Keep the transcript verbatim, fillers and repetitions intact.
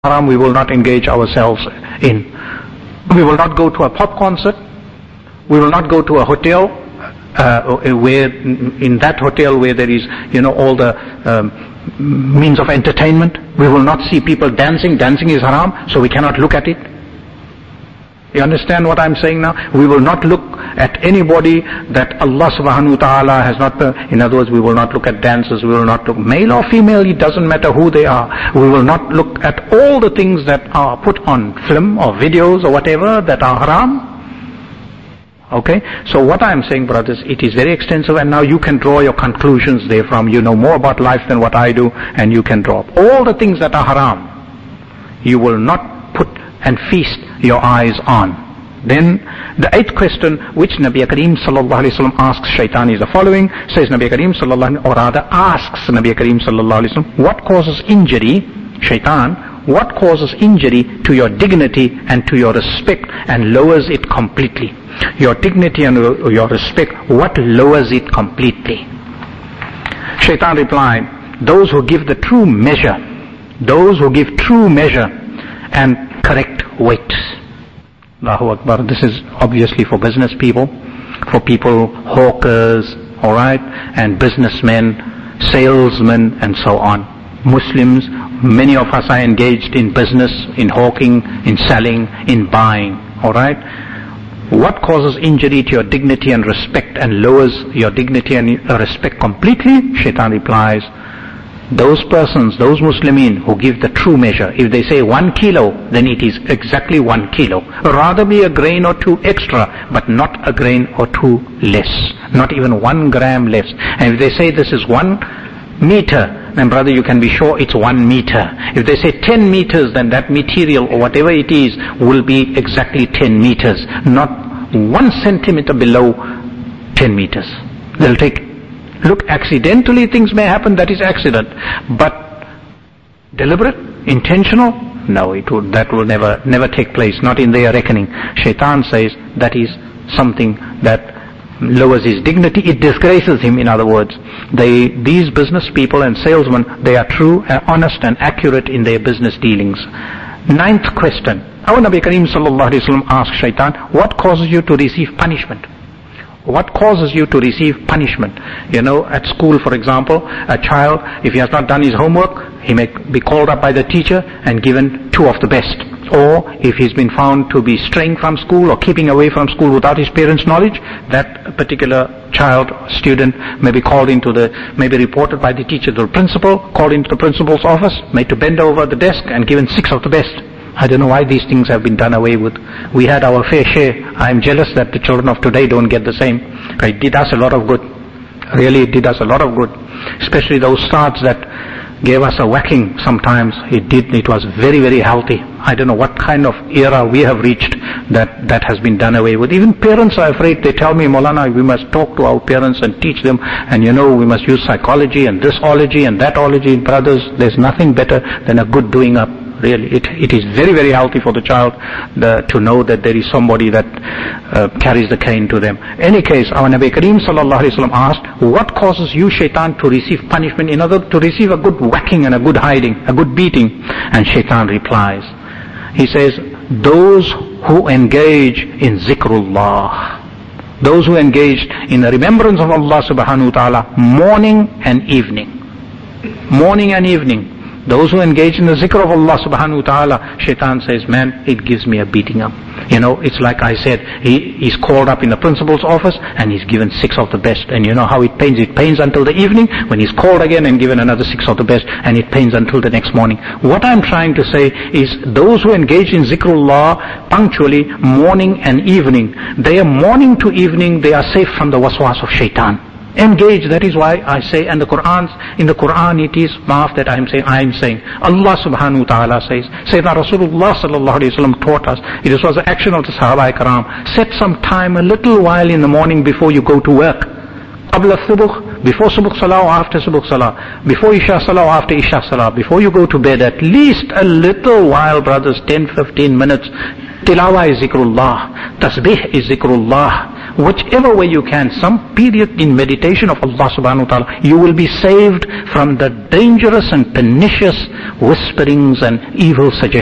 haram, we will not engage ourselves in. We will not go to a pop concert. We will not go to a hotel uh, where, in that hotel where there is, you know, all the um, means of entertainment. We will not see people dancing. Dancing is haram, so we cannot look at it. You understand what I'm saying now? We will not look at anybody that Allah subhanahu wa ta'ala has not, uh, in other words, we will not look at dancers, we will not look, male or female, it doesn't matter who they are. We will not look at all the things that are put on film or videos or whatever that are haram. Okay? So what I'm saying, brothers, it is very extensive, and now you can draw your conclusions therefrom. You know more about life than what I do, and you can draw all the things that are haram. You will not put and feast your eyes on. Then the eighth question which Nabi Kareem sallallahu alaihi wasallam asks shaitan is the following. Says Nabi Kareem sallallahu alaihi wasallam, or rather asks Nabi Kareem sallallahu alaihi wasallam, what causes injury, shaitan, what causes injury to your dignity and to your respect and lowers it completely? Your dignity and your respect, what lowers it completely? Shaitan replied, those who give the true measure, those who give true measure and correct weight. Allahu Akbar. This is obviously for business people, for people, hawkers, alright, and businessmen, salesmen, and so on. Muslims, many of us are engaged in business, in hawking, in selling, in buying, alright. What causes injury to your dignity and respect and lowers your dignity and respect completely? Shaitan replies, those persons, those Muslimin who give the true measure. If they say one kilo, then it is exactly one kilo. Rather be a grain or two extra, but not a grain or two less. Not even one gram less. And if they say this is one meter, then brother, you can be sure it's one meter. If they say ten meters, then that material or whatever it is will be exactly ten meters. Not one centimeter below ten meters. They'll take. Look, accidentally things may happen, that is accident. But deliberate, intentional, no, it would, that will never, never take place, not in their reckoning. Shaitan says that is something that lowers his dignity, it disgraces him, in other words. They, these business people and salesmen, they are true and honest and accurate in their business dealings. Ninth question. Our Nabi Kareem sallallahu alaihi wasallam asked Shaitan, what causes you to receive punishment? What causes you to receive punishment? You know, at school, for example, a child, if he has not done his homework, he may be called up by the teacher and given two of the best. Or if he's been found to be straying from school or keeping away from school without his parents' knowledge, that particular child, student, may be called into the, may be reported by the teacher to the principal, called into the principal's office, made to bend over the desk and given six of the best. I don't know why these things have been done away with. We had our fair share. I'm jealous that the children of today don't get the same. It did us a lot of good. Really, it did us a lot of good. Especially those starts that gave us a whacking sometimes. It did, it was very, very healthy. I don't know what kind of era we have reached that that has been done away with. Even parents are afraid. They tell me, Maulana, we must talk to our parents and teach them. And you know, we must use psychology and thisology and thatology. Brothers, there's nothing better than a good doing up. Really, it it is very, very healthy for the child the, to know that there is somebody that uh, carries the cane to them. Any case, our Nabi Kareem sallallahu alaihi wasallam asked, what causes you, shaitan, to receive punishment? In other, to receive a good whacking and a good hiding, a good beating? And shaitan replies, he says, those who engage in zikrullah, those who engage in the remembrance of Allah subhanahu wa ta'ala, morning and evening, morning and evening. Those who engage in the zikr of Allah subhanahu wa ta'ala, shaitan says, man, it gives me a beating up. You know, it's like I said, he, he's called up in the principal's office and he's given six of the best. And you know how it pains? It pains until the evening when he's called again and given another six of the best, and it pains until the next morning. What I'm trying to say is those who engage in zikrullah punctually, morning and evening, they are morning to evening, they are safe from the waswas of shaitan. Engage, that is why I say, and the Quran, in the Quran it is maaf that I am saying, I am saying, Allah subhanahu wa ta'ala says, Sayyidina Rasulullah sallallahu alayhi wa sallam taught us, it was the action of the Sahaba Ikram, set some time, a little while in the morning before you go to work. Qabla thubuh, before Subh Salah or after Subh Salah, before Isha Salah or after Isha Salah, before you go to bed, at least a little while, brothers, ten, fifteen minutes, Tilawa is zikrullah, tasbih is zikrullah. Whichever way you can, some period in meditation of Allah subhanahu wa ta'ala, you will be saved from the dangerous and pernicious whisperings and evil suggestions.